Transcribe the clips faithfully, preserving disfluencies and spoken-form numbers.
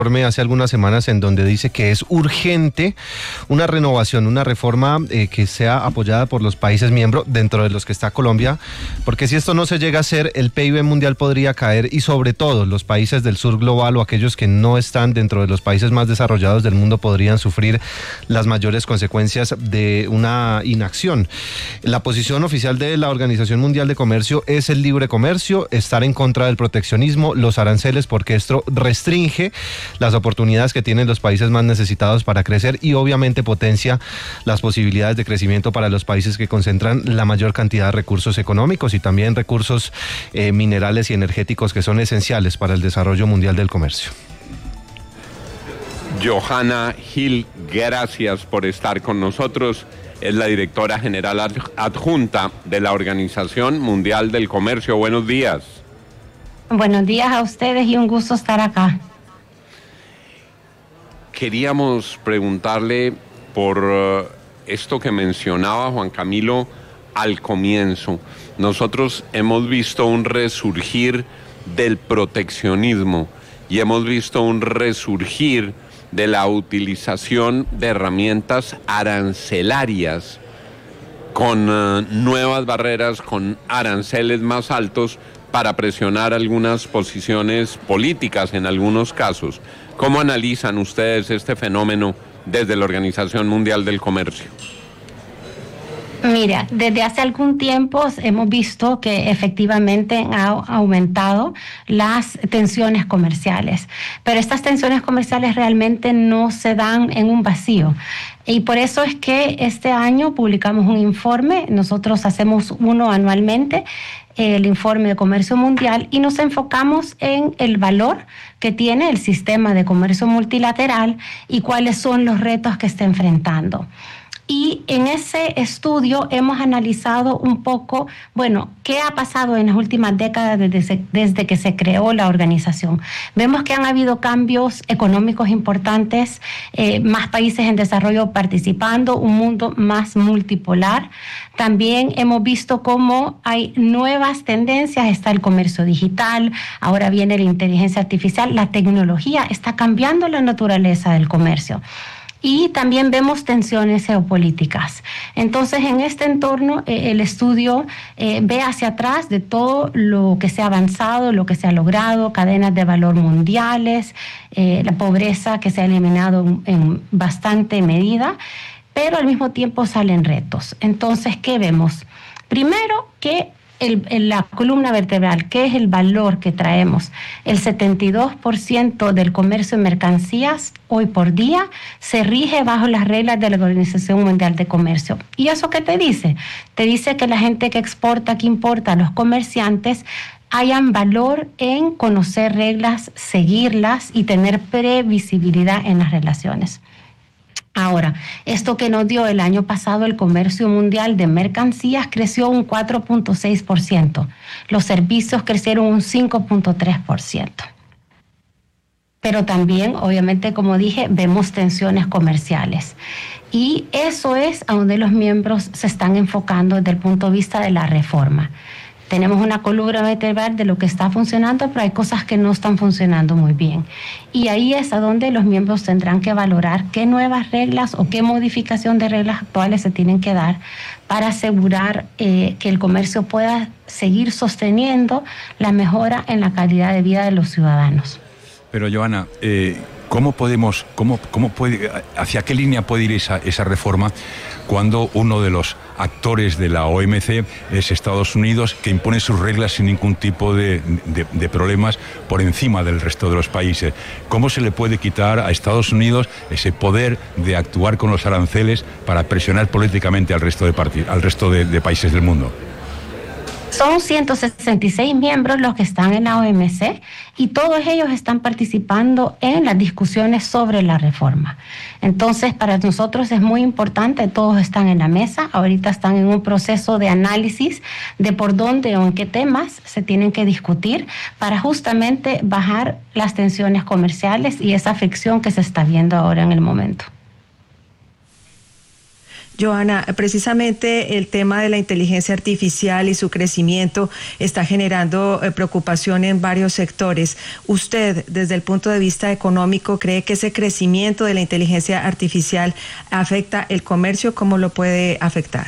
hace algunas semanas en donde dice que es urgente una renovación, una reforma eh, que sea apoyada por los países miembros, dentro de los que está Colombia, porque si esto no se llega a hacer, el P I B mundial podría caer y sobre todo los países del sur global o aquellos que no están dentro de los países más desarrollados del mundo podrían sufrir las mayores consecuencias de una inacción. La posición oficial de la Organización Mundial de Comercio es el libre comercio, estar en contra del proteccionismo, los aranceles, porque esto restringe las oportunidades que tienen los países más necesitados para crecer y obviamente potencia las posibilidades de crecimiento para los países que concentran la mayor cantidad de recursos económicos y también recursos eh, minerales y energéticos que son esenciales para el desarrollo mundial del comercio. Johanna Gil, gracias por estar con nosotros. Es la directora general adjunta de la Organización Mundial del Comercio. Buenos días. Buenos días a ustedes y un gusto estar acá. Queríamos preguntarle por uh, esto que mencionaba Juan Camilo al comienzo. Nosotros hemos visto un resurgir del proteccionismo y hemos visto un resurgir de la utilización de herramientas arancelarias con uh, nuevas barreras, con aranceles más altos para presionar algunas posiciones políticas en algunos casos. ¿Cómo analizan ustedes este fenómeno desde la Organización Mundial del Comercio? Mira, desde hace algún tiempo hemos visto que efectivamente han aumentado las tensiones comerciales, pero estas tensiones comerciales realmente no se dan en un vacío. Y por eso es que este año publicamos un informe, nosotros hacemos uno anualmente, el informe de comercio mundial, y nos enfocamos en el valor que tiene el sistema de comercio multilateral y cuáles son los retos que está enfrentando. Y en ese estudio hemos analizado un poco, bueno, qué ha pasado en las últimas décadas desde, desde que se creó la organización. Vemos que han habido cambios económicos importantes, eh, más países en desarrollo participando, un mundo más multipolar. También hemos visto cómo hay nuevas tendencias, está el comercio digital, ahora viene la inteligencia artificial, la tecnología está cambiando la naturaleza del comercio. Y también vemos tensiones geopolíticas. Entonces, en este entorno, eh, el estudio eh, ve hacia atrás de todo lo que se ha avanzado, lo que se ha logrado, cadenas de valor mundiales, eh, la pobreza que se ha eliminado en, en bastante medida, pero al mismo tiempo salen retos. Entonces, ¿qué vemos? Primero, que El, en la columna vertebral, ¿qué es el valor que traemos? El setenta y dos por ciento del comercio de mercancías hoy por día se rige bajo las reglas de la Organización Mundial de Comercio. ¿Y eso qué te dice? Te dice que la gente que exporta, que importa, los comerciantes, hayan valor en conocer reglas, seguirlas y tener previsibilidad en las relaciones. Ahora, esto que nos dio el año pasado el comercio mundial de mercancías creció un cuatro punto seis por ciento. Los servicios crecieron un cinco punto tres por ciento. Pero también, obviamente, como dije, vemos tensiones comerciales. Y eso es a donde los miembros se están enfocando desde el punto de vista de la reforma. Tenemos una columna vertebral de lo que está funcionando, pero hay cosas que no están funcionando muy bien. Y ahí es a donde los miembros tendrán que valorar qué nuevas reglas o qué modificación de reglas actuales se tienen que dar para asegurar eh, que el comercio pueda seguir sosteniendo la mejora en la calidad de vida de los ciudadanos. Pero, Johanna, eh, ¿cómo podemos, cómo, cómo puede, hacia qué línea puede ir esa, esa reforma cuando uno de los actores de la O M C es Estados Unidos, que impone sus reglas sin ningún tipo de, de, de problemas por encima del resto de los países? ¿Cómo se le puede quitar a Estados Unidos ese poder de actuar con los aranceles para presionar políticamente al resto de, part- al resto de, de países del mundo? Son ciento sesenta y seis miembros los que están en la O M C y todos ellos están participando en las discusiones sobre la reforma. Entonces, para nosotros es muy importante, todos están en la mesa, ahorita están en un proceso de análisis de por dónde o en qué temas se tienen que discutir para justamente bajar las tensiones comerciales y esa fricción que se está viendo ahora en el momento. Johanna, precisamente el tema de la inteligencia artificial y su crecimiento está generando eh, preocupación en varios sectores. Usted, desde el punto de vista económico, ¿cree que ese crecimiento de la inteligencia artificial afecta el comercio? ¿Cómo lo puede afectar?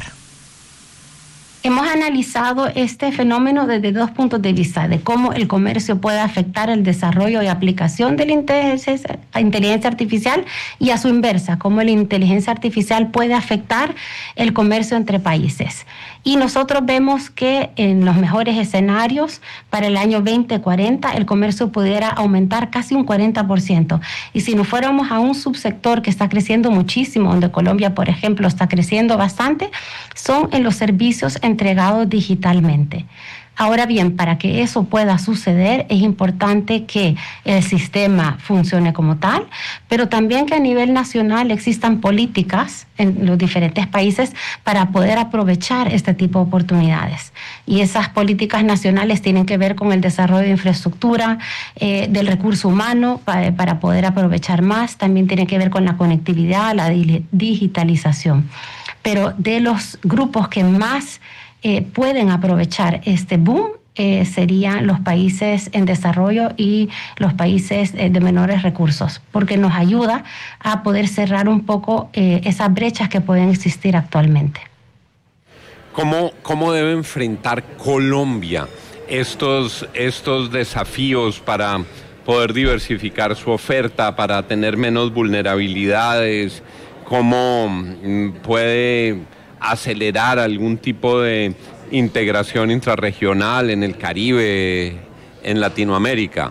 Hemos analizado este fenómeno desde dos puntos de vista, de cómo el comercio puede afectar el desarrollo y aplicación de la inteligencia, inteligencia artificial, y a su inversa, cómo la inteligencia artificial puede afectar el comercio entre países. Y nosotros vemos que en los mejores escenarios, para el año veinte cuarenta, el comercio pudiera aumentar casi un cuarenta por ciento. Y si nos fuéramos a un subsector que está creciendo muchísimo, donde Colombia, por ejemplo, está creciendo bastante, son en los servicios entregados digitalmente. Ahora bien, para que eso pueda suceder es importante que el sistema funcione como tal, pero también que a nivel nacional existan políticas en los diferentes países para poder aprovechar este tipo de oportunidades. Y esas políticas nacionales tienen que ver con el desarrollo de infraestructura, eh, del recurso humano para, para poder aprovechar más, también tiene que ver con la conectividad, la digitalización. Pero de los grupos que más Eh, pueden aprovechar este boom eh, serían los países en desarrollo y los países eh, de menores recursos, porque nos ayuda a poder cerrar un poco eh, esas brechas que pueden existir actualmente. ¿Cómo, cómo debe enfrentar Colombia estos, estos desafíos para poder diversificar su oferta, para tener menos vulnerabilidades? ¿Cómo puede acelerar algún tipo de integración intrarregional en el Caribe, en Latinoamérica?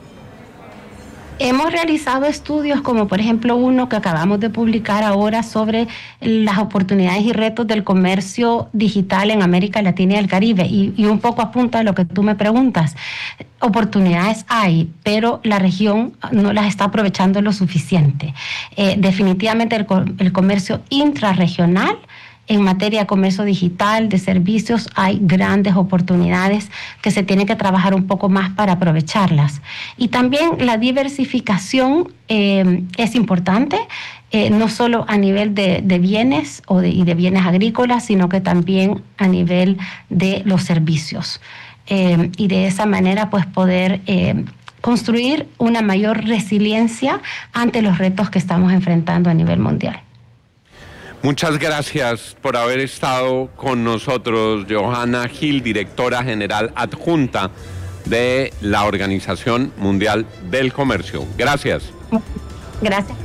Hemos realizado estudios como por ejemplo uno que acabamos de publicar ahora sobre las oportunidades y retos del comercio digital en América Latina y el Caribe, y, y un poco apunta a lo que tú me preguntas. Oportunidades hay, pero la región no las está aprovechando lo suficiente. Eh, definitivamente el, el comercio intrarregional en materia de comercio digital, de servicios, hay grandes oportunidades que se tiene que trabajar un poco más para aprovecharlas. Y también la diversificación eh, es importante, eh, no solo a nivel de, de bienes o de, y de bienes agrícolas, sino que también a nivel de los servicios. Eh, y de esa manera, pues, poder eh, construir una mayor resiliencia ante los retos que estamos enfrentando a nivel mundial. Muchas gracias por haber estado con nosotros, Johanna Gil, directora general adjunta de la Organización Mundial del Comercio. Gracias. Gracias.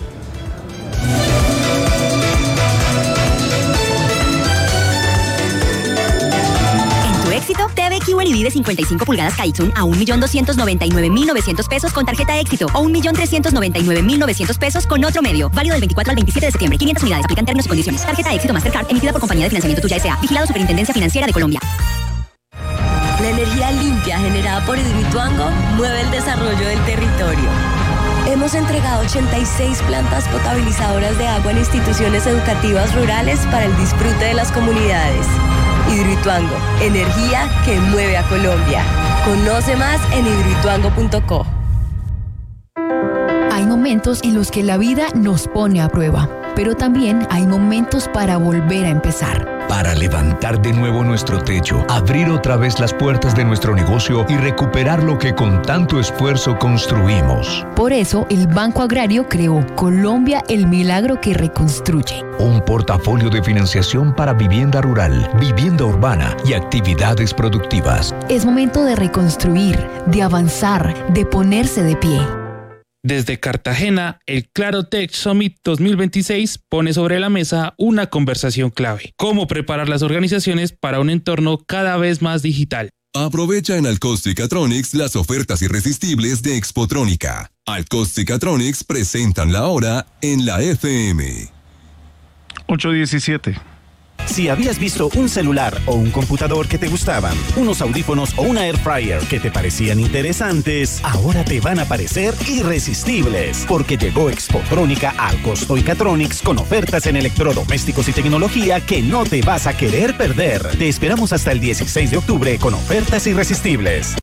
Éxito, T V Q L E D de cincuenta y cinco pulgadas Kaitsun a un millón doscientos noventa y nueve mil novecientos pesos con tarjeta Éxito o un millón trescientos noventa y nueve mil novecientos pesos con otro medio. Válido del veinticuatro al veintisiete de septiembre. quinientas unidades. Aplican términos y condiciones. Tarjeta Éxito Mastercard emitida por Compañía de Financiamiento Tuya S A. Vigilado Superintendencia Financiera de Colombia. La energía limpia generada por Hidroituango mueve el desarrollo del territorio. Hemos entregado ochenta y seis plantas potabilizadoras de agua en instituciones educativas rurales para el disfrute de las comunidades. Hidroituango, energía que mueve a Colombia. Conoce más en hidroituango punto co. Hay momentos en los que la vida nos pone a prueba, pero también hay momentos para volver a empezar. Para levantar de nuevo nuestro techo, abrir otra vez las puertas de nuestro negocio y recuperar lo que con tanto esfuerzo construimos. Por eso, el Banco Agrario creó Colombia, el milagro que reconstruye. Un portafolio de financiación para vivienda rural, vivienda urbana y actividades productivas. Es momento de reconstruir, de avanzar, de ponerse de pie. Desde Cartagena, el Claro Tech Summit dos mil veintiséis pone sobre la mesa una conversación clave: cómo preparar las organizaciones para un entorno cada vez más digital. Aprovecha en Alcostic-Atronics las ofertas irresistibles de Expotrónica. Alcostic-Atronics presentan la hora en la F M. ocho diecisiete. Si habías visto un celular o un computador que te gustaban, unos audífonos o una air fryer que te parecían interesantes, ahora te van a parecer irresistibles, porque llegó Expotrónica a Alcostic-Atronics con ofertas en electrodomésticos y tecnología que no te vas a querer perder. Te esperamos hasta el dieciséis de octubre con ofertas irresistibles.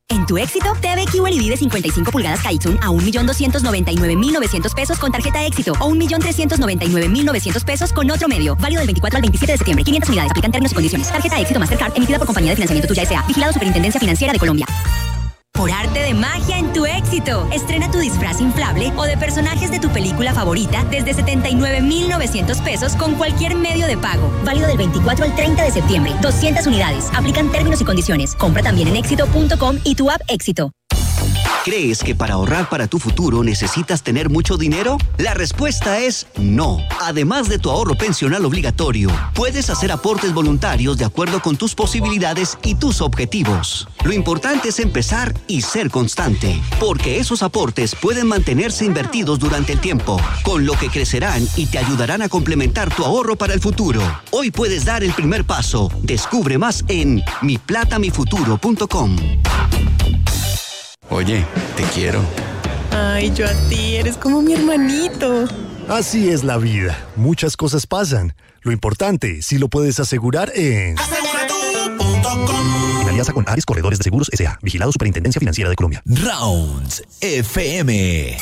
En tu éxito, T V Q L E D de cincuenta y cinco pulgadas Kaitsun a un millón doscientos noventa y nueve mil novecientos pesos con tarjeta éxito o un millón trescientos noventa y nueve mil novecientos pesos con otro medio. Válido del veinticuatro al veintisiete de septiembre. quinientas unidades. Aplican términos y condiciones. Tarjeta éxito Mastercard emitida por Compañía de Financiamiento Tuya S A. Vigilado Superintendencia Financiera de Colombia. Por arte de magia en tu éxito. Estrena tu disfraz inflable o de personajes de tu película favorita desde setenta y nueve mil novecientos pesos con cualquier medio de pago. Válido del veinticuatro al treinta de septiembre. doscientas unidades. Aplican términos y condiciones. Compra también en éxito punto com y tu app Éxito. ¿Crees que para ahorrar para tu futuro necesitas tener mucho dinero? La respuesta es no. Además de tu ahorro pensional obligatorio, puedes hacer aportes voluntarios de acuerdo con tus posibilidades y tus objetivos. Lo importante es empezar y ser constante, porque esos aportes pueden mantenerse invertidos durante el tiempo, con lo que crecerán y te ayudarán a complementar tu ahorro para el futuro. Hoy puedes dar el primer paso. Descubre más en mi plata mi futuro punto com. Oye, te quiero. Ay, yo a ti, eres como mi hermanito. Así es la vida. Muchas cosas pasan. Lo importante, si lo puedes asegurar en... asegura tú punto com. En alianza con Ares Corredores de Seguros S A. Vigilado Superintendencia Financiera de Colombia. Rounds F M.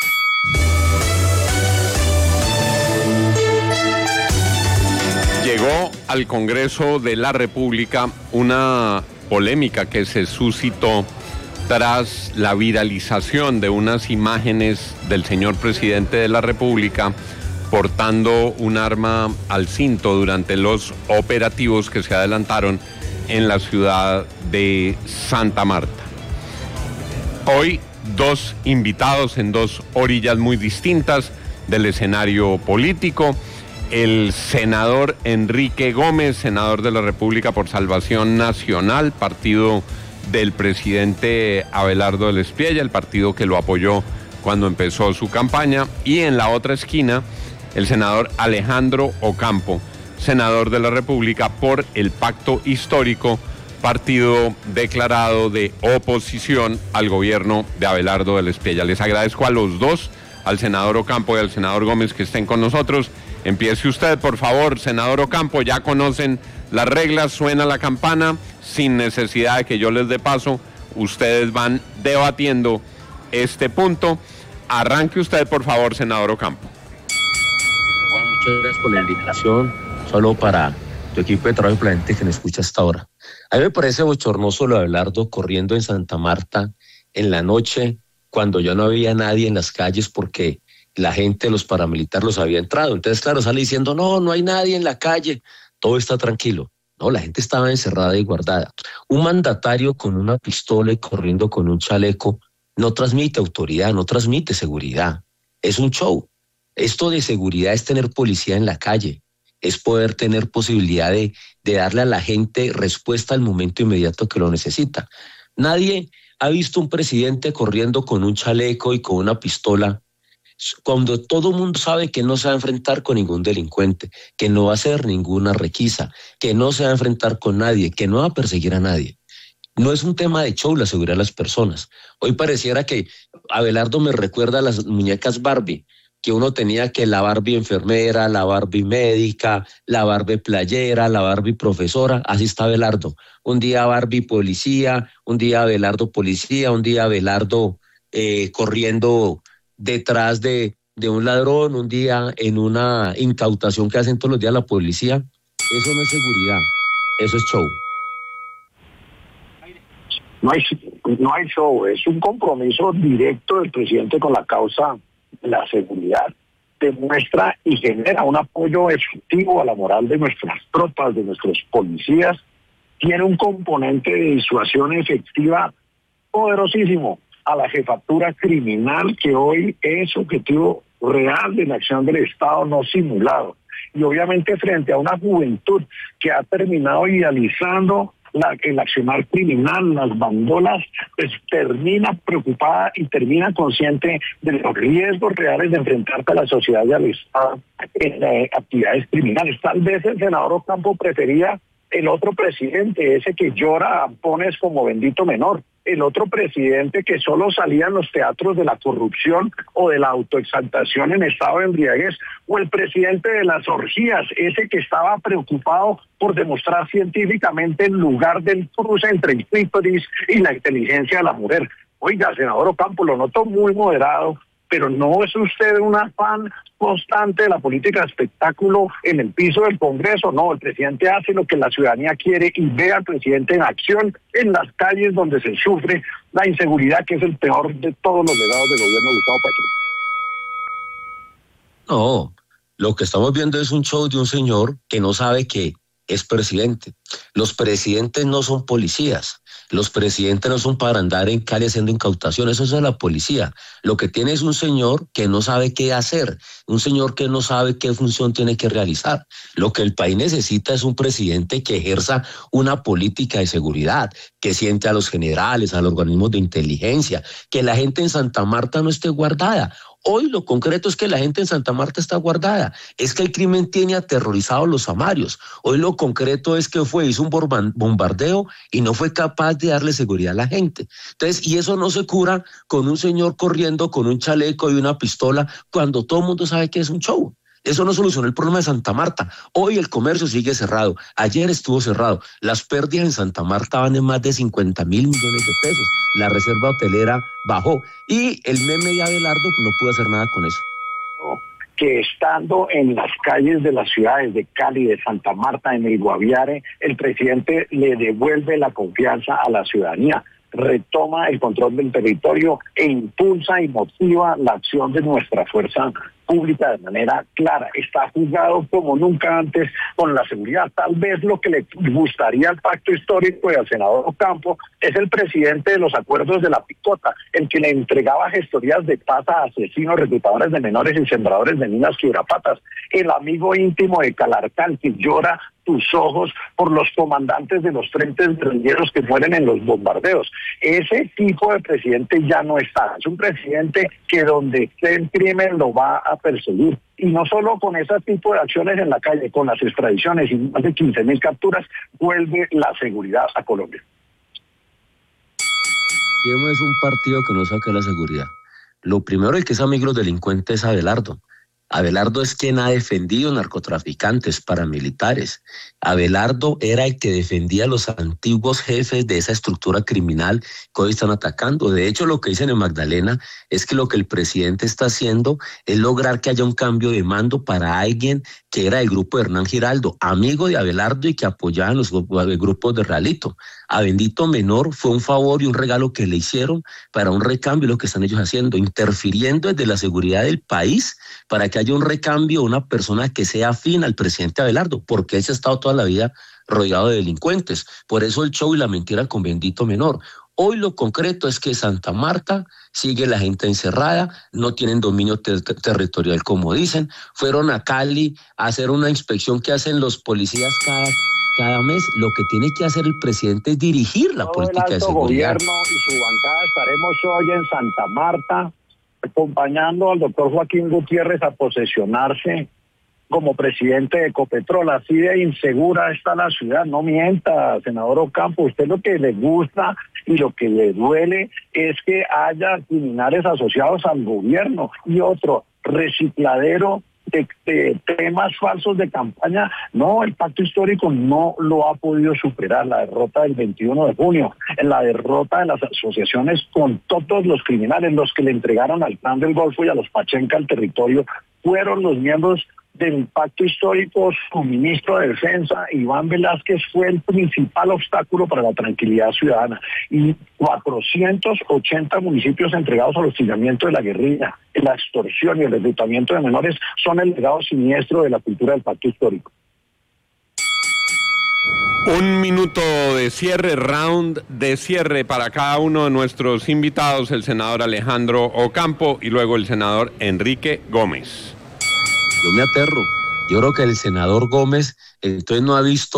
Llegó al Congreso de la República una polémica que se suscitó tras la viralización de unas imágenes del señor presidente de la República portando un arma al cinto durante los operativos que se adelantaron en la ciudad de Santa Marta. Hoy, dos invitados en dos orillas muy distintas del escenario político. El senador Enrique Gómez, senador de la República por Salvación Nacional, partido del presidente Abelardo del Espiella, el partido que lo apoyó cuando empezó su campaña, y en la otra esquina el senador Alejandro Ocampo, senador de la República por el Pacto Histórico, partido declarado de oposición al gobierno de Abelardo del Espiella. Les agradezco a los dos, al senador Ocampo y al senador Gómez, que estén con nosotros. Empiece usted, por favor, senador Ocampo. Ya conocen las reglas, suena la campana, sin necesidad de que yo les dé paso. Ustedes van debatiendo este punto. Arranque usted, por favor, senador Ocampo. Juan, muchas gracias por la invitación. Solo para tu equipo de trabajo y para la gente que me escucha hasta ahora. A mí me parece bochornoso lo de Abelardo corriendo en Santa Marta en la noche, cuando ya no había nadie en las calles porque la gente, los paramilitares los había entrado. Entonces, claro, sale diciendo, no, no hay nadie en la calle, todo está tranquilo. No, la gente estaba encerrada y guardada. Un mandatario con una pistola y corriendo con un chaleco no transmite autoridad, no transmite seguridad. Es un show. Esto de seguridad es tener policía en la calle, es poder tener posibilidad de, de darle a la gente respuesta al momento inmediato que lo necesita. Nadie ha visto un presidente corriendo con un chaleco y con una pistola cuando todo el mundo sabe que no se va a enfrentar con ningún delincuente, que no va a hacer ninguna requisa, que no se va a enfrentar con nadie, que no va a perseguir a nadie. No es un tema de show la seguridad de las personas. Hoy pareciera que Abelardo me recuerda a las muñecas Barbie, que uno tenía que la Barbie enfermera, la Barbie médica, la Barbie playera, la Barbie profesora. Así está Abelardo. Un día Barbie policía, un día Abelardo policía, un día Abelardo eh, corriendo detrás de, de un ladrón, un día en una incautación que hacen todos los días la policía. Eso no es seguridad, eso es show. No hay, no hay show, es un compromiso directo del presidente con la causa de la seguridad. Demuestra y genera un apoyo efectivo a la moral de nuestras tropas, de nuestros policías. Tiene un componente de disuasión efectiva poderosísimo a la jefatura criminal, que hoy es objetivo real de la acción del Estado, no simulado. Y obviamente frente a una juventud que ha terminado idealizando la, el accionar criminal, las bandolas, pues termina preocupada y termina consciente de los riesgos reales de enfrentarse a la sociedad y al Estado en eh, actividades criminales. Tal vez el senador Ocampo prefería el otro presidente, ese que llora a ampones como bendito menor, el otro presidente que solo salía en los teatros de la corrupción o de la autoexaltación en estado de embriaguez, o el presidente de las orgías, ese que estaba preocupado por demostrar científicamente el lugar del cruce entre el clítoris y la inteligencia de la mujer. Oiga, senador Ocampo, lo noto muy moderado, pero ¿no es usted un afán constante de la política de espectáculo en el piso del Congreso? No, el presidente hace lo que la ciudadanía quiere y ve al presidente en acción en las calles donde se sufre la inseguridad, que es el peor de todos los legados del gobierno de Gustavo Petro. No, lo que estamos viendo es un show de un señor que no sabe que es presidente. Los presidentes no son policías. Los presidentes no son para andar en Cali haciendo incautaciones, eso es la policía. Lo que tiene es un señor que no sabe qué hacer, un señor que no sabe qué función tiene que realizar. Lo que el país necesita es un presidente que ejerza una política de seguridad, que siente a los generales, a los organismos de inteligencia, que la gente en Santa Marta no esté guardada. Hoy lo concreto es que la gente en Santa Marta está guardada, es que el crimen tiene aterrorizados los samarios. Hoy lo concreto es que fue, hizo un bombardeo y no fue capaz de darle seguridad a la gente. Entonces, y eso no se cura con un señor corriendo con un chaleco y una pistola cuando todo el mundo sabe que es un show. Eso no solucionó el problema de Santa Marta. Hoy el comercio sigue cerrado. Ayer estuvo cerrado. Las pérdidas en Santa Marta van en más de cincuenta mil millones de pesos. La reserva hotelera bajó. Y el meme de Abelardo no pudo hacer nada con eso. Que estando en las calles de las ciudades de Cali, de Santa Marta, en el Guaviare, el presidente le devuelve la confianza a la ciudadanía, retoma el control del territorio e impulsa y motiva la acción de nuestra fuerza pública de manera clara. Está jugado como nunca antes con la seguridad. Tal vez lo que le gustaría al pacto histórico y al senador Ocampo es el presidente de los acuerdos de la picota, el que le entregaba gestorías de paz a asesinos, reclutadores de menores y sembradores de minas quiebrapatas, el amigo íntimo de Calarcán que llora tus ojos por los comandantes de los frentes guerrilleros que mueren en los bombardeos. Ese tipo de presidente ya no está. Es un presidente que donde esté el crimen lo va a perseguir. Y no solo con ese tipo de acciones en la calle, con las extradiciones y más de quince mil capturas, vuelve la seguridad a Colombia. ¿Quién es un partido que no saque la seguridad? Lo primero, el que es amigo de los delincuentes es Abelardo. Abelardo es quien ha defendido narcotraficantes, paramilitares. Abelardo era el que defendía a los antiguos jefes de esa estructura criminal que hoy están atacando. De hecho, lo que dicen en Magdalena es que lo que el presidente está haciendo es lograr que haya un cambio de mando para alguien que era del grupo de Hernán Giraldo, amigo de Abelardo y que apoyaba en los grupos de Realito. A Bendito Menor fue un favor y un regalo que le hicieron para un recambio, lo que están ellos haciendo, interfiriendo desde la seguridad del país para que haya un recambio, una persona que sea afín al presidente Abelardo, porque él se ha estado toda la vida rodeado de delincuentes. Por eso el show y la mentira con Bendito Menor. Hoy lo concreto es que Santa Marta sigue la gente encerrada, no tienen dominio ter territorial como dicen, fueron a Cali a hacer una inspección que hacen los policías cada, cada mes. Lo que tiene que hacer el presidente es dirigir la Todo política el alto de seguridad. gobierno y su bancada estaremos hoy en Santa Marta acompañando al doctor Joaquín Gutiérrez a posesionarse como presidente de Ecopetrol. Así de insegura está la ciudad. No mienta, senador Ocampo. Usted lo que le gusta y lo que le duele es que haya criminales asociados al gobierno y otro recicladero de, de temas falsos de campaña. No, el pacto histórico no lo ha podido superar. La derrota del veintiuno de junio, en la derrota de las asociaciones con todos los criminales, los que le entregaron al Plan del Golfo y a los Pachenca el territorio, fueron los miembros del pacto histórico. Su ministro de Defensa, Iván Velázquez, fue el principal obstáculo para la tranquilidad ciudadana. Y cuatrocientos ochenta municipios entregados al hostigamiento de la guerrilla, la extorsión y el reclutamiento de menores son el legado siniestro de la cultura del pacto histórico. Un minuto de cierre, round de cierre para cada uno de nuestros invitados, el senador Alejandro Ocampo y luego el senador Enrique Gómez. Yo me aterro. Yo creo que el senador Gómez entonces no ha visto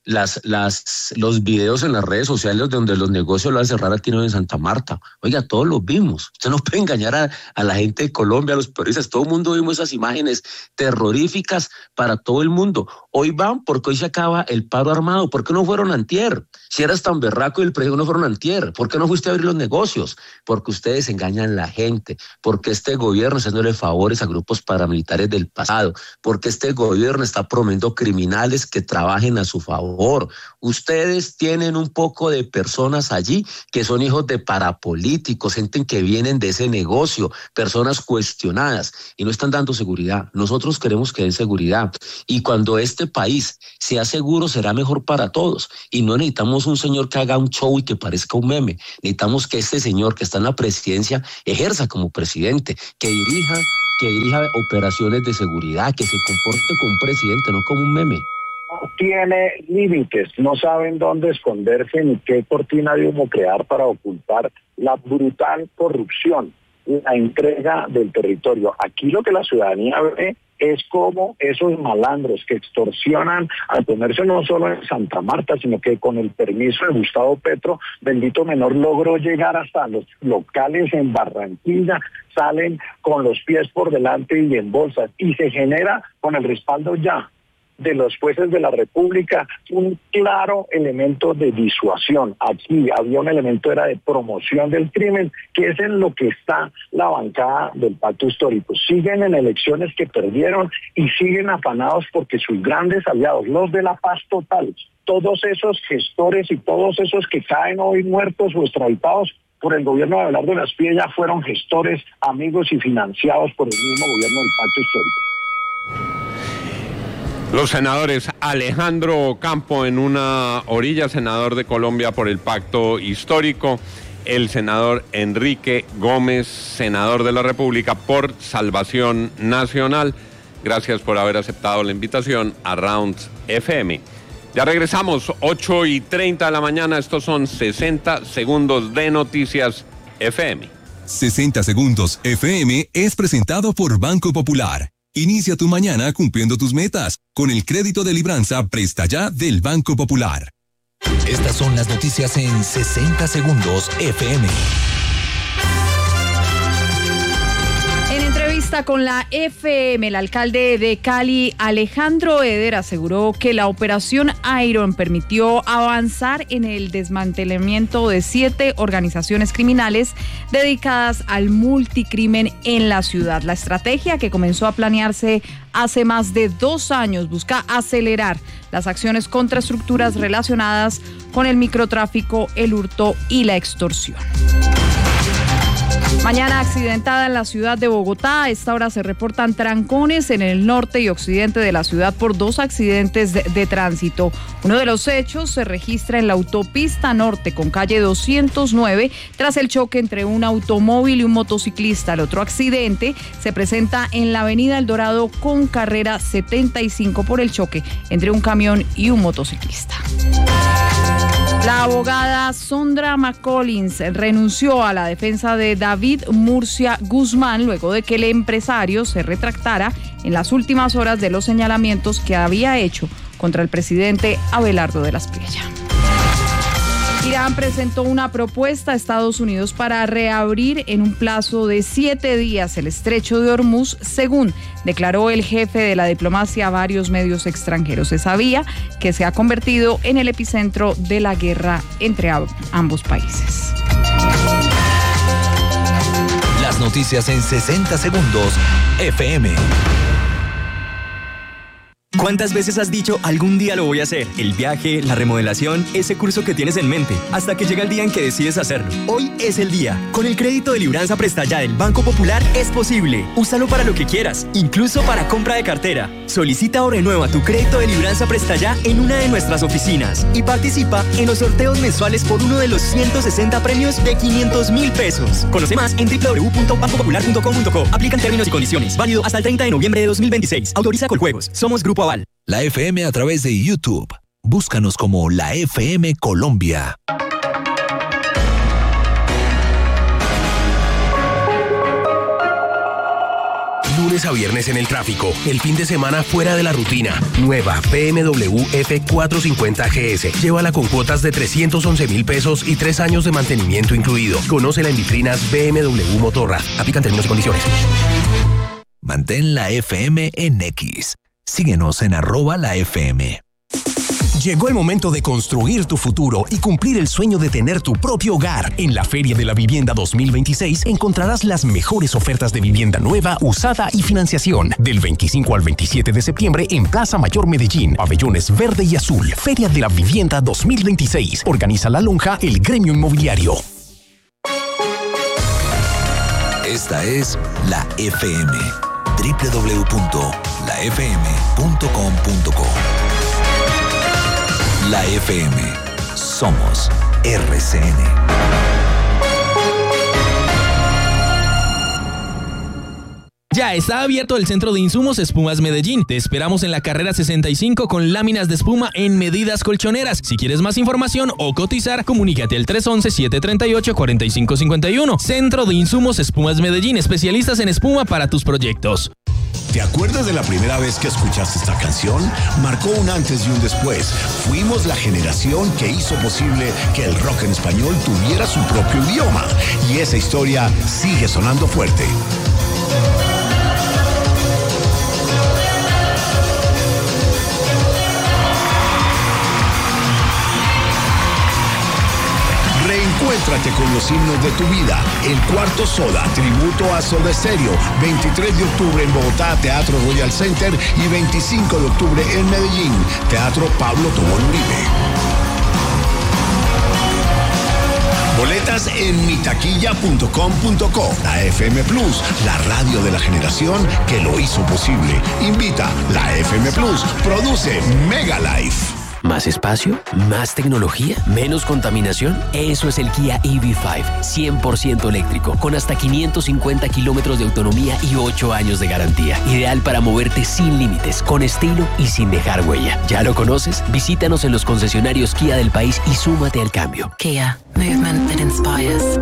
las, las, los videos en las redes sociales donde los negocios lo van a cerrar aquí en Santa Marta. Oiga, todos los vimos. Usted no puede engañar a, a la gente de Colombia, a los periodistas. Todo el mundo vimos esas imágenes terroríficas para todo el mundo. Hoy van porque hoy se acaba el paro armado. ¿Por qué no fueron antier? Si eras tan berraco y el presidente no fueron antier. ¿Por qué no fuiste a abrir los negocios? Porque ustedes engañan a la gente. Porque este gobierno está haciéndole favores a grupos paramilitares del pasado. Porque este gobierno está promoviendo criminales que trabajen a su favor. Ustedes tienen un poco de personas allí que son hijos de parapolíticos, gente que vienen de ese negocio, personas cuestionadas y no están dando seguridad. Nosotros queremos que den seguridad y cuando este país sea seguro será mejor para todos y no necesitamos un señor que haga un show y que parezca un meme. Necesitamos que este señor que está en la presidencia ejerza como presidente, que dirija, que dirija operaciones de seguridad, que se comporte como un presidente, no como un meme. No tiene límites, no saben dónde esconderse ni qué cortina de humo crear para ocultar la brutal corrupción, la entrega del territorio. Aquí lo que la ciudadanía ve es como esos malandros que extorsionan al comercio no solo en Santa Marta, sino que con el permiso de Gustavo Petro, bendito menor, logró llegar hasta los locales en Barranquilla, salen con los pies por delante y en bolsas, y se genera con el respaldo ya de los jueces de la República un claro elemento de disuasión. Aquí había un elemento era de promoción del crimen, que es en lo que está la bancada del pacto histórico. Siguen en elecciones que perdieron y siguen afanados porque sus grandes aliados, los de la paz total, todos esos gestores y todos esos que caen hoy muertos o extraditados por el gobierno de Abelardo Gaspía ya fueron gestores, amigos y financiados por el mismo gobierno del pacto histórico. Los senadores Alejandro Campo en una orilla, senador de Colombia por el Pacto Histórico, el senador Enrique Gómez, senador de la República por Salvación Nacional. Gracias por haber aceptado la invitación a Rounds F M. Ya regresamos, ocho y treinta de la mañana, estos son sesenta segundos de Noticias F M. sesenta segundos F M es presentado por Banco Popular. Inicia tu mañana cumpliendo tus metas con el crédito de libranza Presta Ya del Banco Popular. Estas son las noticias en sesenta segundos F M. En entrevista con la F M, el alcalde de Cali, Alejandro Eder, aseguró que la operación Iron permitió avanzar en el desmantelamiento de siete organizaciones criminales dedicadas al multicrimen en la ciudad. La estrategia, que comenzó a planearse hace más de dos años, busca acelerar las acciones contra estructuras relacionadas con el microtráfico, el hurto y la extorsión. Mañana accidentada en la ciudad de Bogotá. A esta hora se reportan trancones en el norte y occidente de la ciudad por dos accidentes de, de tránsito. Uno de los hechos se registra en la autopista norte con calle doscientos nueve tras el choque entre un automóvil y un motociclista. El otro accidente se presenta en la avenida El Dorado con carrera setenta y cinco por el choque entre un camión y un motociclista. La abogada Sondra McCollins renunció a la defensa de David Murcia Guzmán luego de que el empresario se retractara en las últimas horas de los señalamientos que había hecho contra el presidente Abelardo de las Priella. Irán presentó una propuesta a Estados Unidos para reabrir en un plazo de siete días el estrecho de Hormuz, según declaró el jefe de la diplomacia a varios medios extranjeros. Se sabía que se ha convertido en el epicentro de la guerra entre ambos países. Las noticias en sesenta segundos F M. ¿Cuántas veces has dicho algún día lo voy a hacer? El viaje, la remodelación, ese curso que tienes en mente, hasta que llega el día en que decides hacerlo. Hoy es el día. Con el crédito de libranza Presta Ya del Banco Popular es posible. Úsalo para lo que quieras, incluso para compra de cartera. Solicita o renueva tu crédito de libranza Presta Ya en una de nuestras oficinas y participa en los sorteos mensuales por uno de los ciento sesenta premios de quinientos mil pesos. Conoce más en doble u doble u doble u punto banco popular punto com punto co. Aplican términos y condiciones. Válido hasta el treinta de noviembre de dos mil veintiséis. Autoriza Coljuegos. Somos Grupo Aval. La F M a través de YouTube. Búscanos como la F M Colombia. lunes a viernes en el tráfico, el fin de semana fuera de la rutina. Nueva B M W F cuatrocientos cincuenta G S. Llévala con cuotas de trescientos once mil pesos y tres años de mantenimiento incluido. Conócela en vitrinas B M W Motorrad. Aplican términos y condiciones. Mantén la F M en X. Síguenos en arroba la F M. Llegó el momento de construir tu futuro y cumplir el sueño de tener tu propio hogar. En la Feria de la Vivienda dos mil veintiséis encontrarás las mejores ofertas de vivienda nueva, usada y financiación. Del veinticinco al veintisiete de septiembre en Plaza Mayor Medellín, pabellones verde y azul. Feria de la Vivienda dos mil veintiséis. Organiza La Lonja, el gremio inmobiliario. Esta es la F M. doble u doble u doble u punto la f m punto com punto co. La F M. Somos R C N. Ya está abierto el Centro de Insumos Espumas Medellín. Te esperamos en la carrera sesenta y cinco con láminas de espuma en medidas colchoneras. Si quieres más información o cotizar, comunícate al tres once, siete treinta y ocho, cuarenta y cinco cincuenta y uno. Centro de Insumos Espumas Medellín, especialistas en espuma para tus proyectos. ¿Te acuerdas de la primera vez que escuchaste esta canción? Marcó un antes y un después. Fuimos la generación que hizo posible que el rock en español tuviera su propio idioma. Y esa historia sigue sonando fuerte. Reencuéntrate con los himnos de tu vida. El Cuarto Soda, tributo a Soda Stereo. veintitrés de octubre en Bogotá, Teatro Royal Center. Y veinticinco de octubre en Medellín, Teatro Pablo Tobón Uribe. Boletas en mitaquilla punto com punto co. La F M Plus, la radio de la generación que lo hizo posible. Invita la F M Plus. Produce Mega Life. ¿Más espacio? ¿Más tecnología? ¿Menos contaminación? Eso es el Kia E V cinco, cien por ciento eléctrico, con hasta quinientos cincuenta kilómetros de autonomía y ocho años de garantía. Ideal para moverte sin límites, con estilo y sin dejar huella. ¿Ya lo conoces? Visítanos en los concesionarios Kia del país y súmate al cambio. Kia, movement that inspires.